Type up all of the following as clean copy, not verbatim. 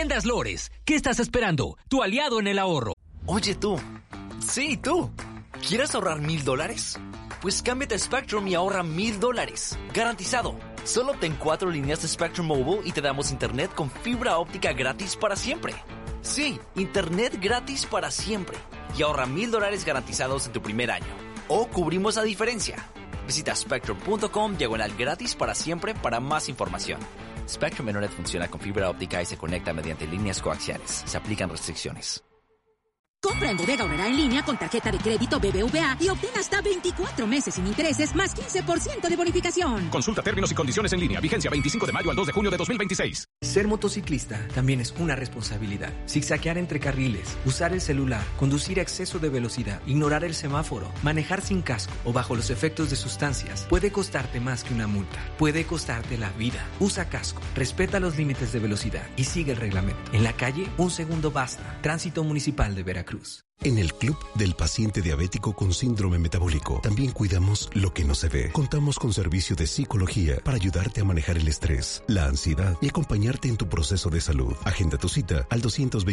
Tiendas Lores. ¿Qué estás esperando? Tu aliado en el ahorro. Oye tú. Sí, tú. ¿Quieres ahorrar $1,000? Pues cámbiate a Spectrum y ahorra $1,000. Garantizado. Solo obtén 4 líneas de Spectrum Mobile y te damos internet con fibra óptica gratis para siempre. Sí, internet gratis para siempre. Y ahorra $1,000 garantizados en tu primer año. O cubrimos la diferencia. Visita spectrum.com/gratis para siempre para más información. Spectrum Internet funciona con fibra óptica y se conecta mediante líneas coaxiales. Se aplican restricciones. Compra en Bodega Aurrerá en línea con tarjeta de crédito BBVA y obtén hasta 24 meses sin intereses más 15% de bonificación. Consulta términos y condiciones en línea. Vigencia 25 de mayo al 2 de junio de 2026. Ser motociclista también es una responsabilidad. Zigzaguear entre carriles, usar el celular, conducir a exceso de velocidad, ignorar el semáforo, manejar sin casco o bajo los efectos de sustancias puede costarte más que una multa. Puede costarte la vida. Usa casco, respeta los límites de velocidad y sigue el reglamento. En la calle, un segundo basta. Tránsito Municipal de Veracruz. En el Club del Paciente Diabético con Síndrome Metabólico también cuidamos lo que no se ve. Contamos con servicio de psicología para ayudarte a manejar el estrés, la ansiedad y acompañarte en tu proceso de salud. Agenda tu cita al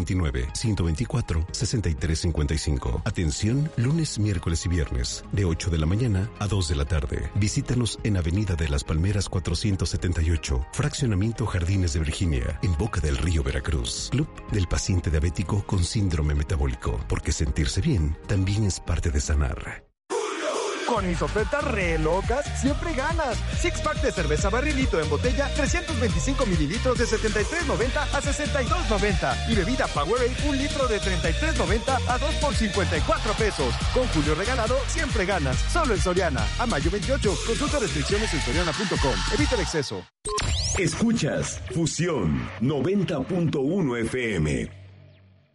229-124-6355. Atención lunes, miércoles y viernes de 8 de la mañana a 2 de la tarde. Visítanos en Avenida de las Palmeras 478, Fraccionamiento Jardines de Virginia, en Boca del Río, Veracruz. Club del Paciente Diabético con Síndrome Metabólico. Porque sentirse bien también es parte de sanar. Con mis ofertas re locas, siempre ganas. Six pack de cerveza Barrilito en botella, 325 mililitros de $73.90 a $62.90. Y bebida Powerade, 1 litro de $33.90 a 2 por $54. Con Julio regalado, siempre ganas. Solo en Soriana. A mayo 28. Consulta restricciones en soriana.com. Evita el exceso. Escuchas Fusión 90.1 FM.